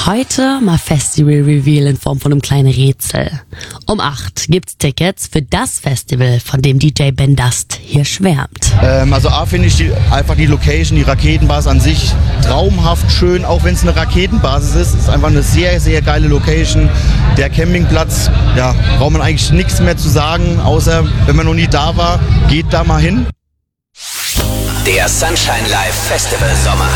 Heute mal Festival Reveal in Form von einem kleinen Rätsel. Um 8 gibt's Tickets für das Festival, von dem DJ Ben Dust hier schwärmt. Also A finde ich einfach die Location, die Raketenbasis an sich traumhaft schön, auch wenn es eine Raketenbasis ist. Es ist einfach eine sehr, sehr geile Location. Der Campingplatz, ja, braucht man eigentlich nichts mehr zu sagen, außer wenn man noch nie da war, geht da mal hin. Der Sunshine Live Festival Sommer.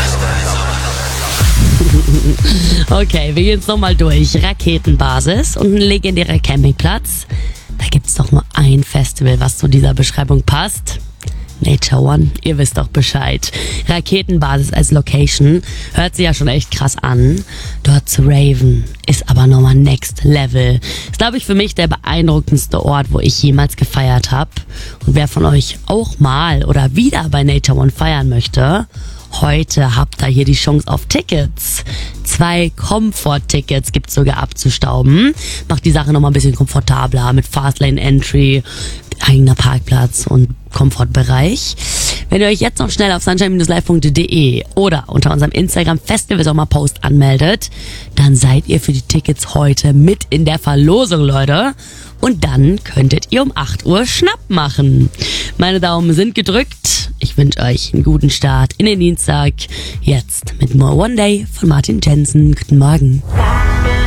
Okay, wir gehen es nochmal durch. Raketenbasis und ein legendärer Campingplatz. Da gibt's doch nur ein Festival, was zu dieser Beschreibung passt. Nature One, ihr wisst doch Bescheid. Raketenbasis als Location hört sich ja schon echt krass an. Dort zu raven ist aber nochmal Next Level. Ist, glaube ich, für mich der beeindruckendste Ort, wo ich jemals gefeiert habe. Und wer von euch auch mal oder wieder bei Nature One feiern möchte, heute habt ihr hier die Chance auf Tickets. 2 Comfort-Tickets gibt's sogar abzustauben. Macht die Sache nochmal ein bisschen komfortabler mit Fastlane-Entry, eigener Parkplatz und Komfortbereich. Wenn ihr euch jetzt noch schnell auf sunshine-live.de oder unter unserem Instagram-Festival-Sommer-Post anmeldet, dann seid ihr für die Tickets heute mit in der Verlosung, Leute. Und dann könntet ihr um 8 Uhr Schnapp machen. Meine Daumen sind gedrückt. Ich wünsche euch einen guten Start in den Dienstag. Jetzt mit More One Day von Martin Jensen. Guten Morgen.